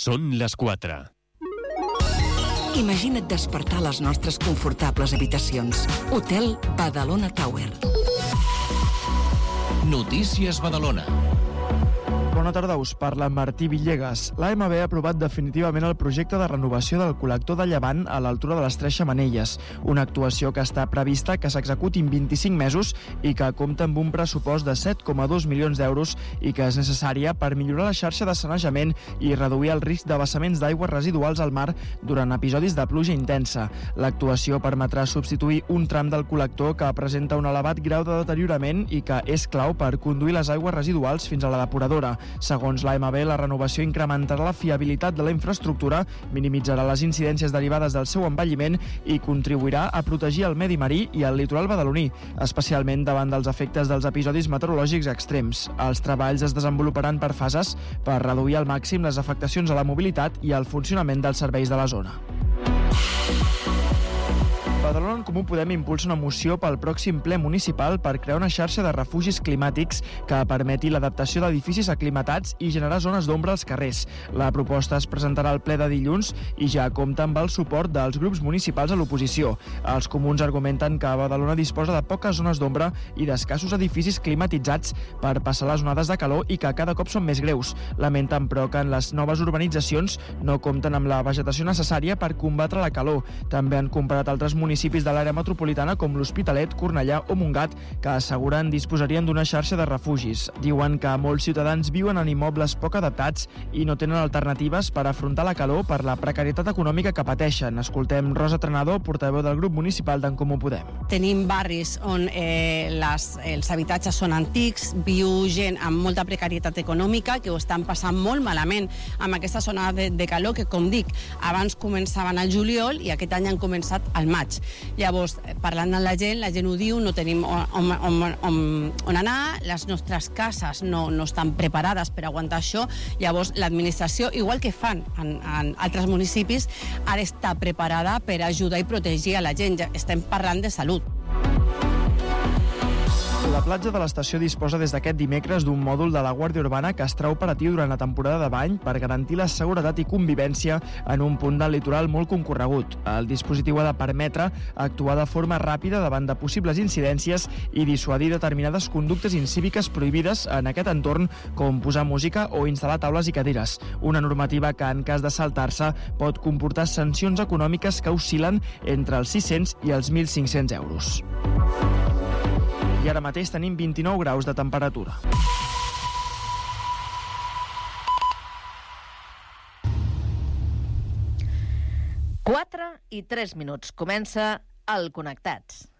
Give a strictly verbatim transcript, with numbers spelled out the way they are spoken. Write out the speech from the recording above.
Són les quatre. Imagina't despertar a les nostres confortables habitacions. Hotel Badalona Tower. Notícies Badalona. Bona tarda, us parla Martí Villegas. L'A M B ha aprovat definitivament el projecte de renovació del col·lector de Llevant a l'altura de les Tres Xemeneies, una actuació que està prevista que s'executi en vint-i-cinc mesos i que compta amb un pressupost de set coma dos milions d'euros i que és necessària per millorar la xarxa de sanejament i reduir el risc de vessaments d'aigües residuals al mar durant episodis de pluja intensa. L'actuació permetrà substituir un tram del col·lector que presenta un elevat grau de deteriorament i que és clau per conduir les aigües residuals fins a la depuradora. Segons l'A M B, la renovació incrementarà la fiabilitat de la infraestructura, minimitzarà les incidències derivades del seu envelliment i contribuirà a protegir el medi marí i el litoral badaloní, especialment davant dels efectes dels episodis meteorològics extrems. Els treballs es desenvoluparan per fases per reduir al màxim les afectacions a la mobilitat i al funcionament dels serveis de la zona. Badalona en Comú Podem impulsa una moció pel pròxim ple municipal per crear una xarxa de refugis climàtics que permeti l'adaptació d'edificis aclimatats i generar zones d'ombra als carrers. La proposta es presentarà al ple de dilluns i ja compta amb el suport dels grups municipals a l'oposició. Els comuns argumenten que Badalona disposa de poques zones d'ombra i d'escassos edificis climatitzats per passar les onades de calor i que cada cop són més greus. Lamenten, però, que en les noves urbanitzacions no compten amb la vegetació necessària per combatre la calor. També han comparat altres municipis municipis de l'àrea metropolitana com l'Hospitalet, Cornellà o Montgat, que asseguren disposarien d'una xarxa de refugis. Diuen que molts ciutadans viuen en immobles poc adaptats i no tenen alternatives per afrontar la calor per la precarietat econòmica que pateixen. Escoltem Rosa Trenador, portaveu del grup municipal d'en Comú Podem. Tenim barris on eh, les, els habitatges són antics, viu gent amb molta precarietat econòmica que ho estan passant molt malament amb aquesta zona de, de calor que, com dic, abans començaven al juliol i aquest any han començat al maig. Llavors, parlant amb la gent, la gent ho diu, no tenim on, on, on, on anar, les nostres cases no, no estan preparades per aguantar això. Llavors, l'administració, igual que fan en, en altres municipis, ha d'estar preparada per ajudar i protegir a la gent. Ja estem parlant de salut. La platja de l'estació disposa des d'aquest dimecres d'un mòdul de la Guàrdia Urbana que estarà operatiu durant la temporada de bany per garantir la seguretat i convivència en un punt del litoral molt concorregut. El dispositiu ha de permetre actuar de forma ràpida davant de possibles incidències i dissuadir determinades conductes incíviques prohibides en aquest entorn, com posar música o instal·lar taules i cadires. Una normativa que, en cas de saltar-se, pot comportar sancions econòmiques que oscil·len entre els sis-cents i els mil cinc-cents euros. I ara mateix tenim vint-i-nou graus de temperatura. quatre i tres minuts. Comença el Connectats.